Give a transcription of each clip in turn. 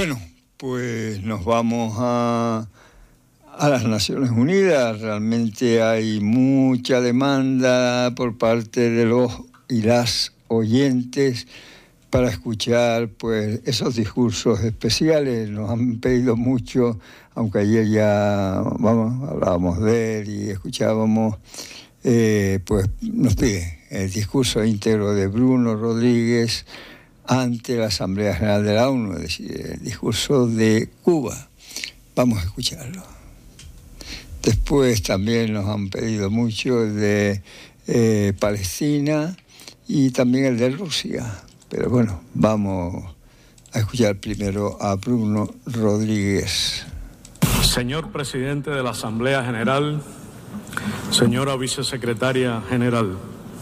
Bueno, pues nos vamos a las Naciones Unidas. Realmente hay mucha demanda por parte de los y las oyentes para escuchar pues esos discursos especiales. Nos han pedido mucho, aunque ayer ya hablábamos de él y escuchábamos, pues nos pide el discurso íntegro de Bruno Rodríguez ante la Asamblea General de la ONU, es decir, el discurso de Cuba. Vamos a escucharlo. Después también nos han pedido mucho el de Palestina y también el de Rusia. Pero bueno, vamos a escuchar primero a Bruno Rodríguez. Señor presidente de la Asamblea General, señora vicesecretaria general,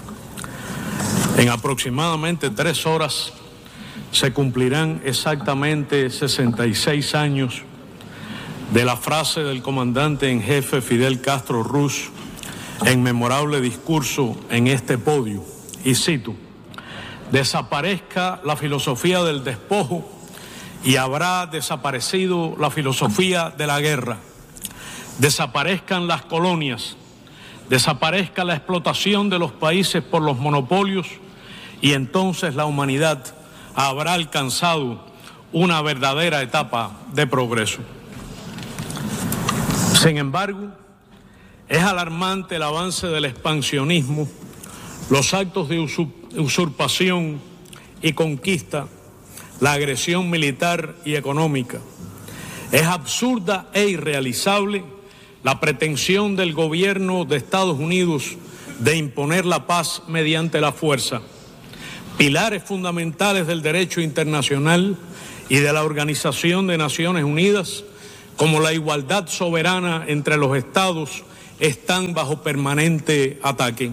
en aproximadamente 3 horas se cumplirán exactamente 66 años de la frase del comandante en jefe Fidel Castro Ruz en memorable discurso en este podio, y cito: desaparezca la filosofía del despojo y habrá desaparecido la filosofía de la guerra. Desaparezcan las colonias, desaparezca la explotación de los países por los monopolios y entonces la humanidad habrá alcanzado una verdadera etapa de progreso. Sin embargo, es alarmante el avance del expansionismo, los actos de usurpación y conquista, la agresión militar y económica. Es absurda e irrealizable la pretensión del gobierno de Estados Unidos de imponer la paz mediante la fuerza. Pilares fundamentales del derecho internacional y de la Organización de Naciones Unidas, como la igualdad soberana entre los estados, están bajo permanente ataque.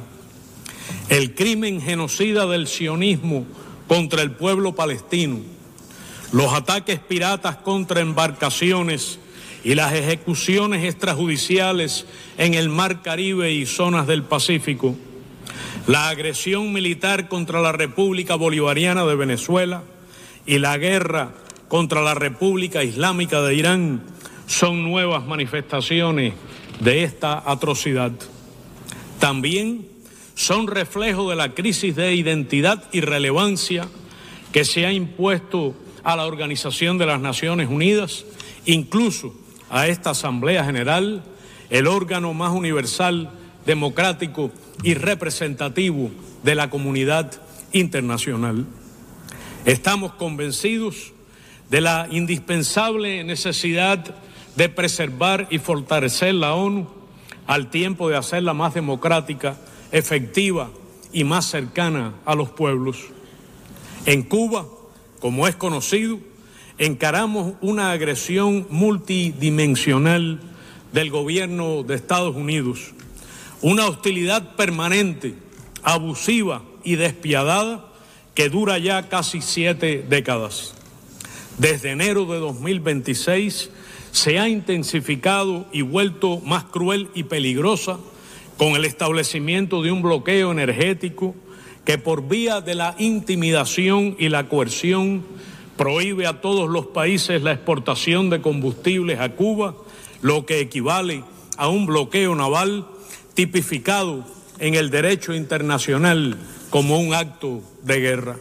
El crimen genocida del sionismo contra el pueblo palestino, los ataques piratas contra embarcaciones y las ejecuciones extrajudiciales en el Mar Caribe y zonas del Pacífico, la agresión militar contra la República Bolivariana de Venezuela y la guerra contra la República Islámica de Irán son nuevas manifestaciones de esta atrocidad. También son reflejo de la crisis de identidad y relevancia que se ha impuesto a la Organización de las Naciones Unidas, incluso a esta Asamblea General, el órgano más universal, democrático y representativo de la comunidad internacional. Estamos convencidos de la indispensable necesidad de preservar y fortalecer la ONU al tiempo de hacerla más democrática, efectiva y más cercana a los pueblos. En Cuba, como es conocido, encaramos una agresión multidimensional del gobierno de Estados Unidos, una hostilidad permanente, abusiva y despiadada que dura ya casi 7 décadas. Desde enero de 2026 se ha intensificado y vuelto más cruel y peligrosa con el establecimiento de un bloqueo energético que por vía de la intimidación y la coerción prohíbe a todos los países la exportación de combustibles a Cuba, lo que equivale a un bloqueo naval tipificado en el derecho internacional como un acto de guerra.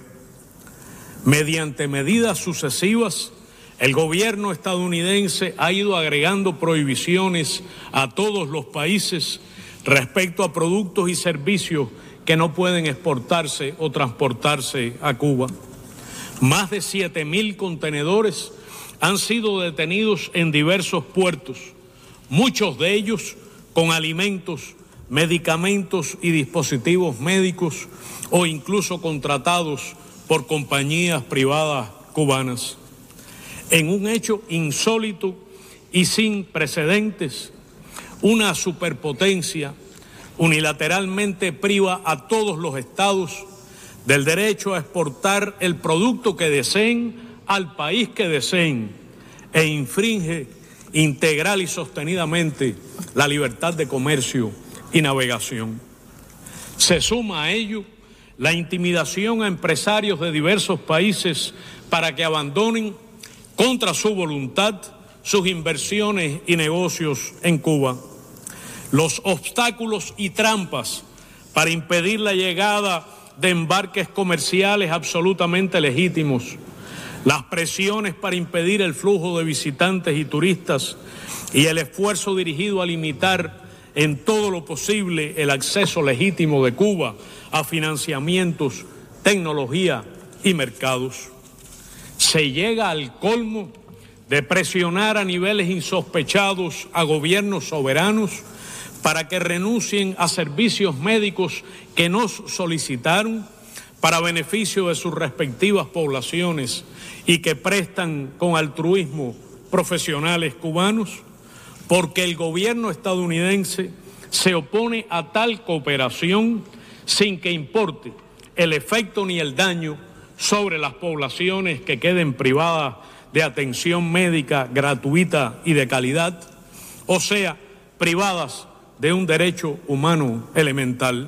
Mediante medidas sucesivas, el gobierno estadounidense ha ido agregando prohibiciones a todos los países respecto a productos y servicios que no pueden exportarse o transportarse a Cuba. Más de 7,000 contenedores han sido detenidos en diversos puertos, muchos de ellos con alimentos, medicamentos y dispositivos médicos o incluso contratados por compañías privadas cubanas. En un hecho insólito y sin precedentes, una superpotencia unilateralmente priva a todos los estados del derecho a exportar el producto que deseen al país que deseen e infringe integral y sostenidamente la libertad de comercio y navegación. Se suma a ello la intimidación a empresarios de diversos países para que abandonen contra su voluntad, sus inversiones y negocios en Cuba. Los obstáculos y trampas para impedir la llegada de embarques comerciales absolutamente legítimos, las presiones para impedir el flujo de visitantes y turistas y el esfuerzo dirigido a limitar en todo lo posible el acceso legítimo de Cuba a financiamientos, tecnología y mercados. Se llega al colmo de presionar a niveles insospechados a gobiernos soberanos para que renuncien a servicios médicos que nos solicitaron para beneficio de sus respectivas poblaciones y que prestan con altruismo profesionales cubanos, porque el gobierno estadounidense se opone a tal cooperación sin que importe el efecto ni el daño sobre las poblaciones que queden privadas de atención médica gratuita y de calidad, o sea, privadas de un derecho humano elemental.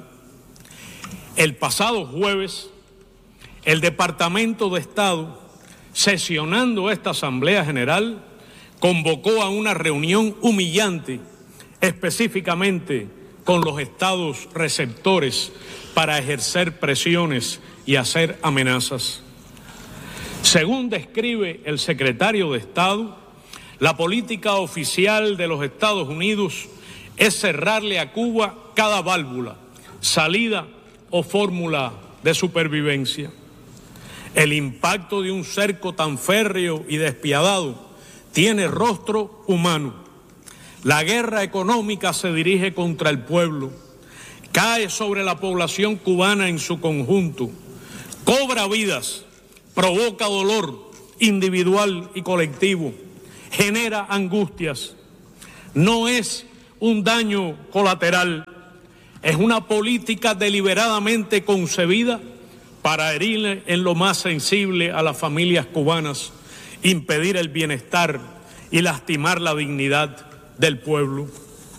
El pasado jueves, el Departamento de Estado, sesionando esta Asamblea General, convocó a una reunión humillante específicamente con los estados receptores para ejercer presiones y hacer amenazas. Según describe el secretario de Estado, la política oficial de los Estados Unidos es cerrarle a Cuba cada válvula, salida o fórmula de supervivencia. El impacto de un cerco tan férreo y despiadado tiene rostro humano. La guerra económica se dirige contra el pueblo, cae sobre la población cubana en su conjunto, cobra vidas, provoca dolor individual y colectivo, genera angustias. No es un daño colateral, es una política deliberadamente concebida para herir en lo más sensible a las familias cubanas, impedir el bienestar y lastimar la dignidad del pueblo.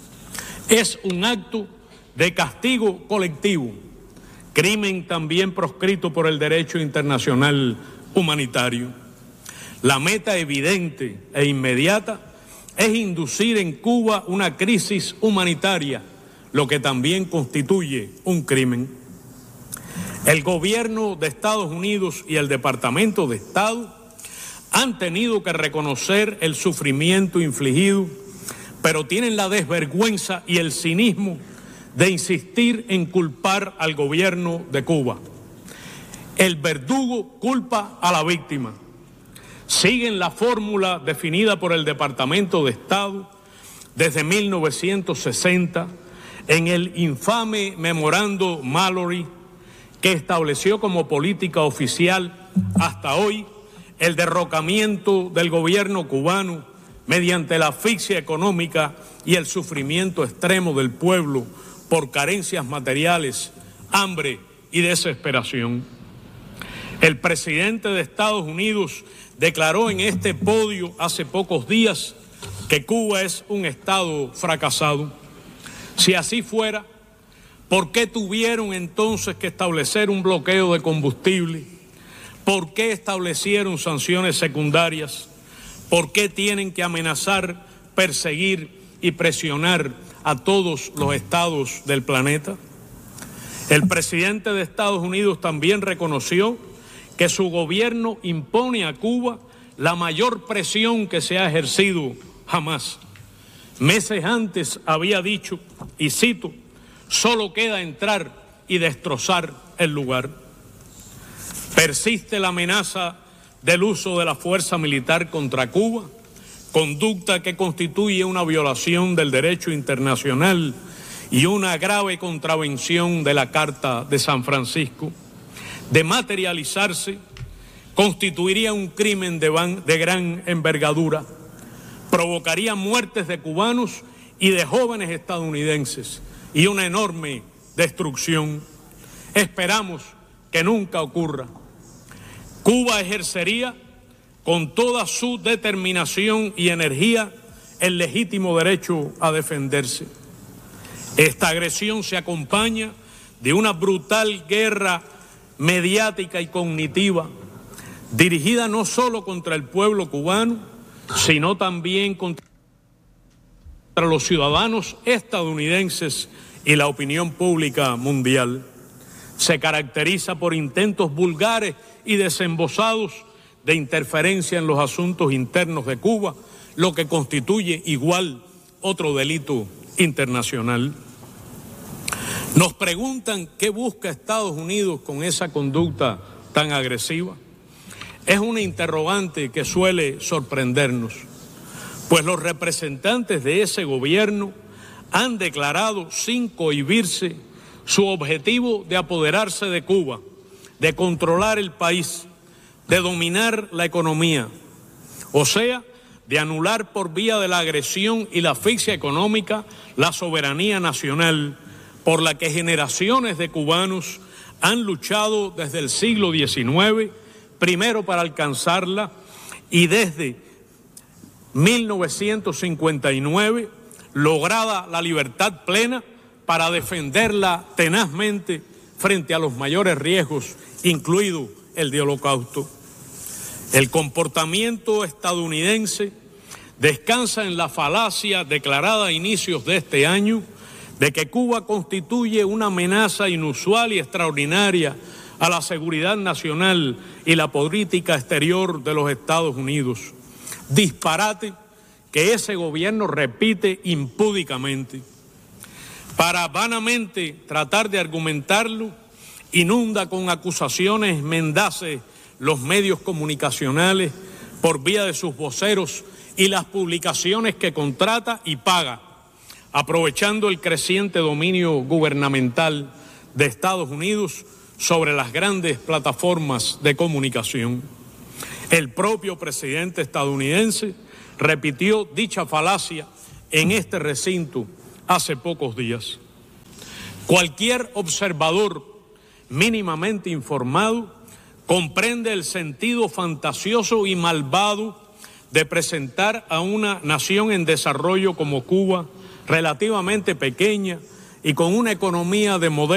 Es un acto de castigo colectivo, crimen también proscrito por el derecho internacional humanitario. La meta evidente e inmediata es inducir en Cuba una crisis humanitaria, lo que también constituye un crimen. El gobierno de Estados Unidos y el Departamento de Estado han tenido que reconocer el sufrimiento infligido, pero tienen la desvergüenza y el cinismo de insistir en culpar al gobierno de Cuba. El verdugo culpa a la víctima. Siguen la fórmula definida por el Departamento de Estado desde 1960 en el infame memorando Mallory, que estableció como política oficial hasta hoy el derrocamiento del gobierno cubano mediante la asfixia económica y el sufrimiento extremo del pueblo por carencias materiales, hambre y desesperación. El presidente de Estados Unidos declaró en este podio hace pocos días que Cuba es un estado fracasado. Si así fuera, ¿por qué tuvieron entonces que establecer un bloqueo de combustible? ¿Por qué establecieron sanciones secundarias? ¿Por qué tienen que amenazar, perseguir y presionar a todos los estados del planeta? El presidente de Estados Unidos también reconoció que su gobierno impone a Cuba la mayor presión que se ha ejercido jamás. Meses antes había dicho, y cito, solo queda entrar y destrozar el lugar. Persiste la amenaza del uso de la fuerza militar contra Cuba, conducta que constituye una violación del derecho internacional y una grave contravención de la Carta de San Francisco. De materializarse, constituiría un crimen de gran envergadura, provocaría muertes de cubanos y de jóvenes estadounidenses y una enorme destrucción. Esperamos que nunca ocurra. Cuba ejercería con toda su determinación y energía el legítimo derecho a defenderse. Esta agresión se acompaña de una brutal guerra mediática y cognitiva, dirigida no solo contra el pueblo cubano, sino también contra los ciudadanos estadounidenses y la opinión pública mundial. Se caracteriza por intentos vulgares y desembosados de interferencia en los asuntos internos de Cuba, lo que constituye igual otro delito internacional. Nos preguntan qué busca Estados Unidos con esa conducta tan agresiva. Es una interrogante que suele sorprendernos, pues los representantes de ese gobierno han declarado sin cohibirse su objetivo de apoderarse de Cuba, de controlar el país, de dominar la economía, o sea, de anular por vía de la agresión y la asfixia económica la soberanía nacional por la que generaciones de cubanos han luchado desde el siglo XIX, primero para alcanzarla y desde 1959 lograda la libertad plena para defenderla tenazmente frente a los mayores riesgos, incluido el de Holocausto. El comportamiento estadounidense descansa en la falacia declarada a inicios de este año de que Cuba constituye una amenaza inusual y extraordinaria a la seguridad nacional y la política exterior de los Estados Unidos. Disparate que ese gobierno repite impúdicamente. Para vanamente tratar de argumentarlo, inunda con acusaciones mendaces los medios comunicacionales por vía de sus voceros y las publicaciones que contrata y paga, aprovechando el creciente dominio gubernamental de Estados Unidos sobre las grandes plataformas de comunicación. El propio presidente estadounidense repitió dicha falacia en este recinto hace pocos días. Cualquier observador mínimamente informado comprende el sentido fantasioso y malvado de presentar a una nación en desarrollo como Cuba, relativamente pequeña y con una economía de modelo